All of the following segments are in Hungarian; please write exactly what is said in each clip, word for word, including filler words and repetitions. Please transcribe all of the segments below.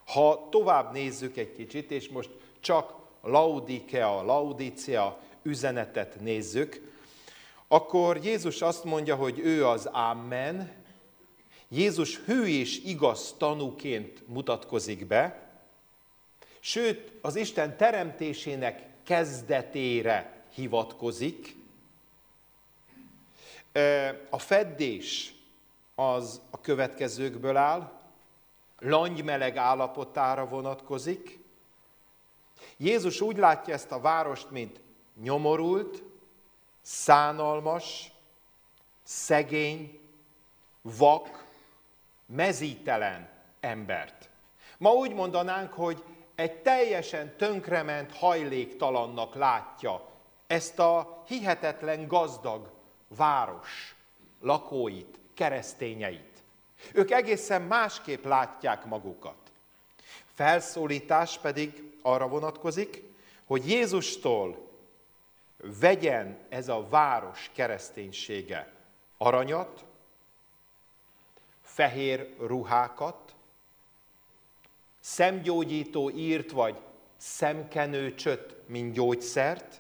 Ha tovább nézzük egy kicsit, és most csak Laodikea, Laodicea üzenetet nézzük, akkor Jézus azt mondja, hogy ő az Amen. Jézus hű és igaz tanúként mutatkozik be, sőt, az Isten teremtésének kezdetére hivatkozik. A feddés az a következőkből áll, langymeleg állapotára vonatkozik. Jézus úgy látja ezt a várost, mint nyomorult, szánalmas, szegény, vak, mezítelen embert. Ma úgy mondanánk, hogy egy teljesen tönkrement hajléktalannak látja ezt a hihetetlen gazdag város lakóit, keresztényeit. Ők egészen másképp látják magukat. Felszólítás pedig arra vonatkozik, hogy Jézustól vegyen ez a város kereszténysége aranyat, fehér ruhákat, szemgyógyító írt vagy szemkenőcsöt, mint gyógyszert,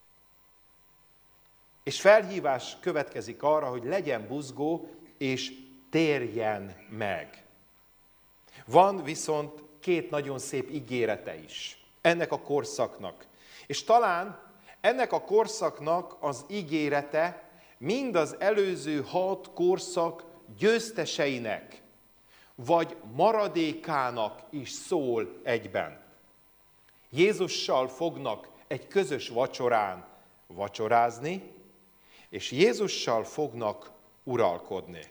és felhívás következik arra, hogy legyen buzgó és térjen meg. Van viszont két nagyon szép ígérete is ennek a korszaknak. És talán ennek a korszaknak az ígérete mind az előző hat korszak győzteseinek, vagy maradékának is szól egyben. Jézussal fognak egy közös vacsorán vacsorázni, és Jézussal fognak uralkodni.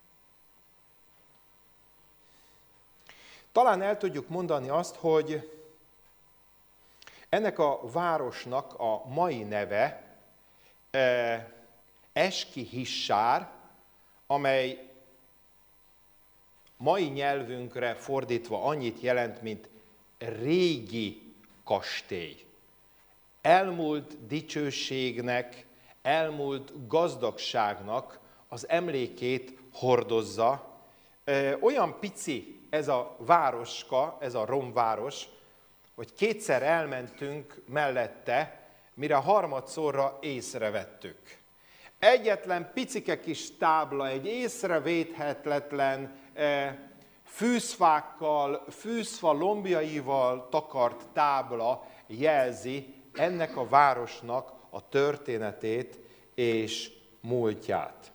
Talán el tudjuk mondani azt, hogy ennek a városnak a mai neve e, Eskihissár, amely mai nyelvünkre fordítva annyit jelent, mint régi kastély. Elmúlt dicsőségnek, elmúlt gazdagságnak az emlékét hordozza. Olyan pici ez a városka, ez a romváros, hogy kétszer elmentünk mellette, mire harmadszorra észrevettük. Egyetlen picike kis tábla, egy észrevéthetetlen fűszfákkal, fűszfa lombjaival takart tábla jelzi ennek a városnak a történetét és múltját.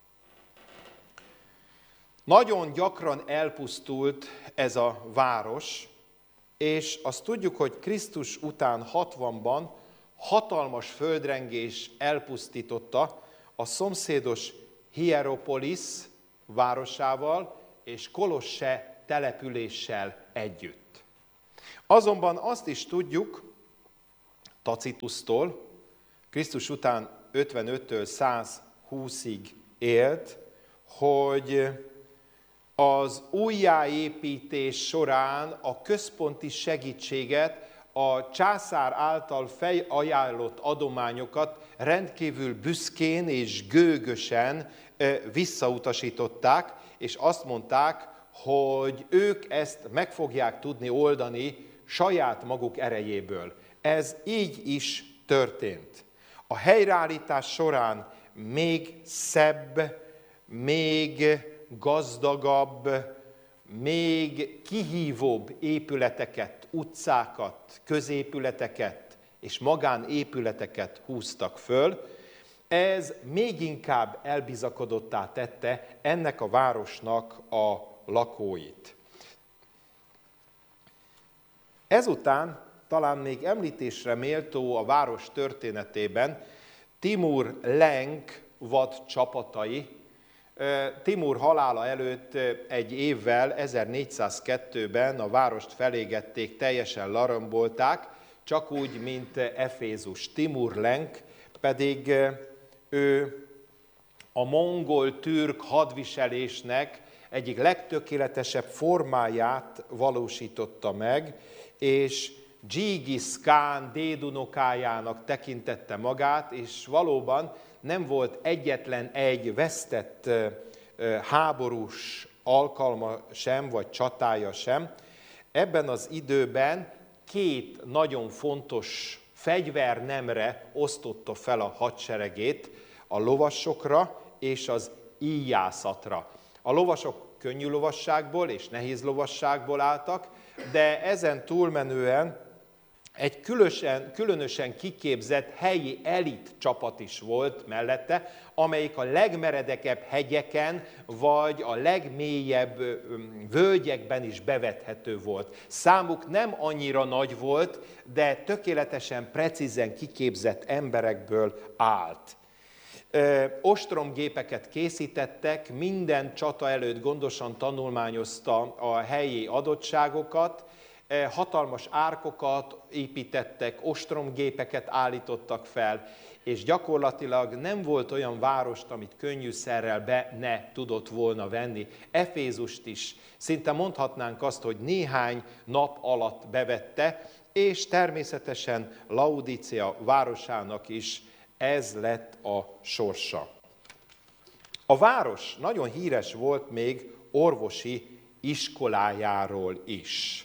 Nagyon gyakran elpusztult ez a város, és azt tudjuk, hogy Krisztus után hatvanban hatalmas földrengés elpusztította a szomszédos Hieropolis városával és Kolosse településsel együtt. Azonban azt is tudjuk Tacitusztól, Krisztus után ötvenöttől százhúszig élt, hogy az újjáépítés során a központi segítséget, a császár által felajánlott adományokat rendkívül büszkén és gőgösen visszautasították, és azt mondták, hogy ők ezt meg fogják tudni oldani saját maguk erejéből. Ez így is történt. A helyreállítás során még szebb, még gazdagabb, még kihívóbb épületeket, utcákat, középületeket és magánépületeket húztak föl. Ez még inkább elbizakodottá tette ennek a városnak a lakóit. Ezután talán még említésre méltó a város történetében Timur Lenk vad csapatai. Timur halála előtt egy évvel, ezernégyszázkettőben a várost felégették, teljesen lerombolták, csak úgy, mint Efézus. Timur Lenk pedig ő a mongol-türk hadviselésnek egyik legtökéletesebb formáját valósította meg, és Dzsigis Kán dédunokájának tekintette magát, és valóban nem volt egyetlen egy vesztett háborús alkalma sem, vagy csatája sem. ebben az időben két nagyon fontos fegyvernemre osztotta fel a hadseregét, a lovasokra és az íjászatra. A lovasok könnyű lovasságból és nehéz lovasságból álltak, de ezen túlmenően egy különösen, különösen kiképzett helyi elit csapat is volt mellette, amelyik a legmeredekebb hegyeken, vagy a legmélyebb völgyekben is bevethető volt. Számuk nem annyira nagy volt, de tökéletesen, precízen kiképzett emberekből állt. Ostromgépeket készítettek, minden csata előtt gondosan tanulmányozta a helyi adottságokat, hatalmas árkokat építettek, ostromgépeket állítottak fel, és gyakorlatilag nem volt olyan várost, amit könnyűszerrel be ne tudott volna venni. Efézust is szinte mondhatnánk azt, hogy néhány nap alatt bevette, és természetesen Laodicea városának is ez lett a sorsa. A város nagyon híres volt még orvosi iskolájáról is.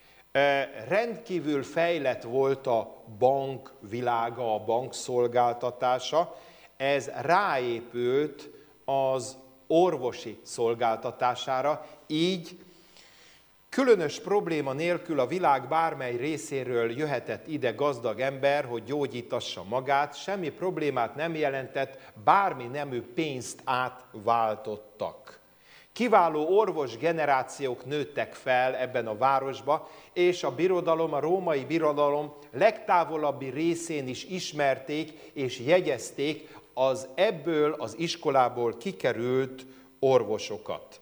Rendkívül fejlett volt a bankvilága, a bankszolgáltatása, ez ráépült az orvosi szolgáltatására, így különös probléma nélkül a világ bármely részéről jöhetett ide gazdag ember, hogy gyógyítassa magát, semmi problémát nem jelentett, bármi nemű pénzt átváltottak. Kiváló orvos generációk nőttek fel ebben a városba, és a birodalom, a római birodalom legtávolabbi részén is ismerték és jegyezték az ebből az iskolából kikerült orvosokat.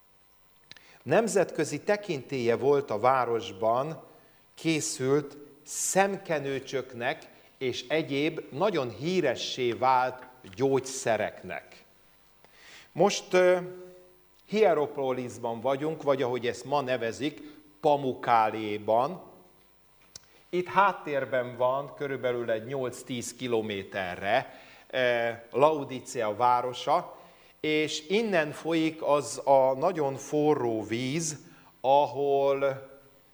Nemzetközi tekintélye volt a városban, készült szemkenőcsöknek és egyéb nagyon híressé vált gyógyszereknek. Most uh, Hieropolisban vagyunk, vagy ahogy ezt ma nevezik, Pamukáléban. Itt háttérben van, körülbelül egy nyolc-tíz kilométerre Laodicea városa, és innen folyik az a nagyon forró víz, ahol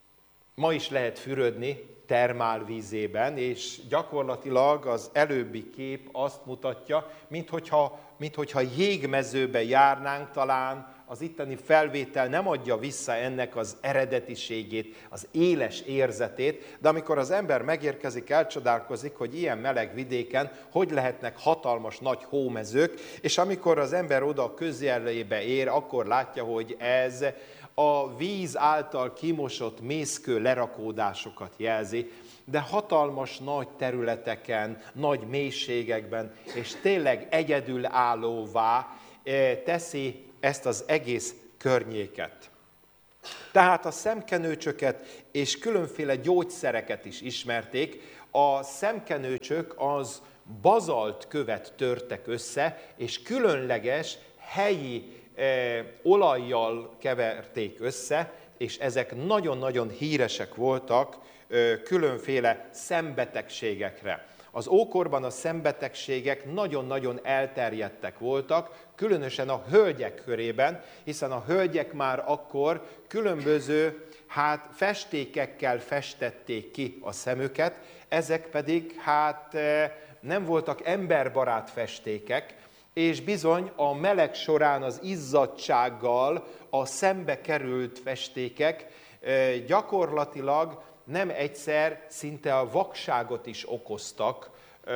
ma is lehet fürödni termálvízében, és gyakorlatilag az előbbi kép azt mutatja, minthogyha, minthogyha jégmezőbe járnánk, talán az itteni felvétel nem adja vissza ennek az eredetiségét, az éles érzetét, de amikor az ember megérkezik, elcsodálkozik, hogy ilyen meleg vidéken hogy lehetnek hatalmas nagy hómezők, és amikor az ember oda a közjelébe ér, akkor látja, hogy ez a víz által kimosott mészkő lerakódásokat jelzi, de hatalmas nagy területeken, nagy mélységekben, és tényleg egyedülállóvá teszi ezt az egész környéket. Tehát a szemkenőcsöket és különféle gyógyszereket is ismerték. A szemkenőcsök az bazalt követ törtek össze, és különleges helyi eh, olajjal keverték össze, és ezek nagyon-nagyon híresek voltak eh, különféle szembetegségekre. Az ókorban a szembetegségek nagyon-nagyon elterjedtek voltak, különösen a hölgyek körében, hiszen a hölgyek már akkor különböző hát, festékekkel festették ki a szemüket, ezek pedig hát nem voltak emberbarát festékek, és bizony a meleg során az izzadtsággal a szembe került festékek gyakorlatilag nem egyszer szinte a vakságot is okoztak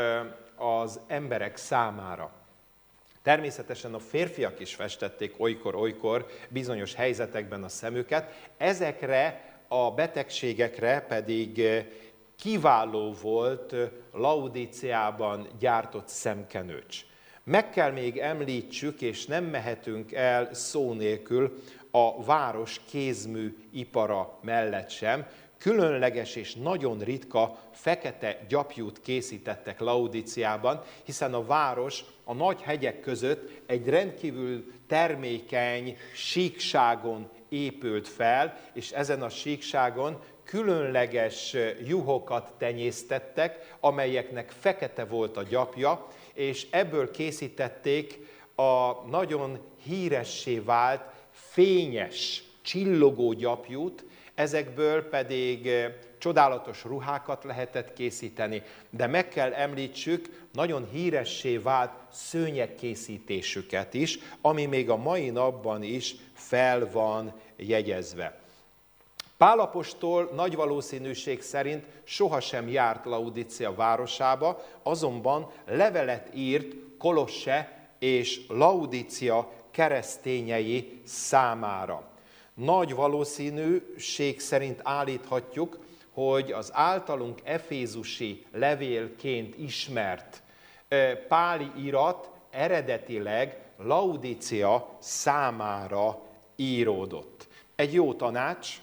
az emberek számára. Természetesen a férfiak is festették olykor-olykor bizonyos helyzetekben a szemüket, ezekre a betegségekre pedig kiváló volt Laodiceában gyártott szemkenőcs. Meg kell még említsük, és nem mehetünk el szó nélkül a város kézmű ipara mellett sem, különleges és nagyon ritka fekete gyapjút készítettek Laodiceában, hiszen a város a nagy hegyek között egy rendkívül termékeny síkságon épült fel, és ezen a síkságon különleges juhokat tenyésztettek, amelyeknek fekete volt a gyapja, és ebből készítették a nagyon híressé vált, fényes, csillogó gyapjút. ezekből pedig csodálatos ruhákat lehetett készíteni, de meg kell említsük nagyon híressé vált szőnyegkészítésüket is, ami még a mai napban is fel van jegyezve. Pál apostol nagy valószínűség szerint sohasem járt Laudicea városába, azonban levelet írt Kolosse és Laudicea keresztényei számára. Nagy valószínűség szerint állíthatjuk, hogy az általunk efézusi levélként ismert páli irat eredetileg Laudicea számára íródott. Egy jó tanács,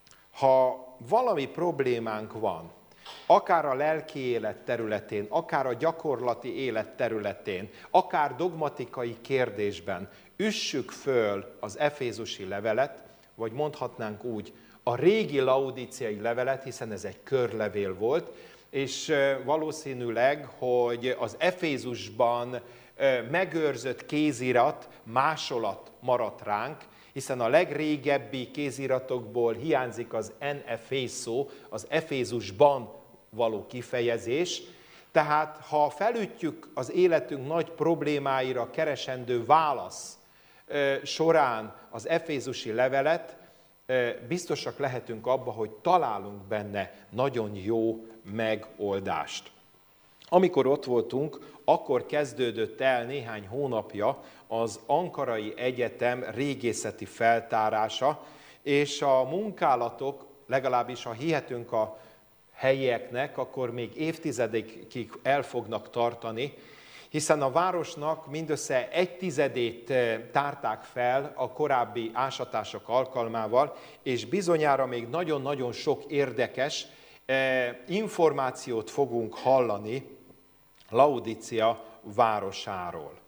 ha valami problémánk van, akár a lelki élet területén, akár a gyakorlati élet területén, akár dogmatikai kérdésben, üssük föl az efézusi levelet, vagy mondhatnánk úgy, a régi laudiciai levelet, hiszen ez egy körlevél volt, és valószínűleg, hogy az Efézusban megőrzött kézirat, másolat maradt ránk, hiszen a legrégebbi kéziratokból hiányzik az en efészó, az Efézusban való kifejezés. Tehát ha felütjük az életünk nagy problémáira keresendő válasz során az efézusi levelet, biztosak lehetünk abba, hogy találunk benne nagyon jó megoldást. Amikor ott voltunk, akkor kezdődött el néhány hónapja az Ankarai Egyetem régészeti feltárása, és a munkálatok, legalábbis ha hihetünk a helyieknek, akkor még évtizedekig el fognak tartani, hiszen a városnak mindössze egy tizedét tárták fel a korábbi ásatások alkalmával, és bizonyára még nagyon-nagyon sok érdekes információt fogunk hallani Laudicea városáról.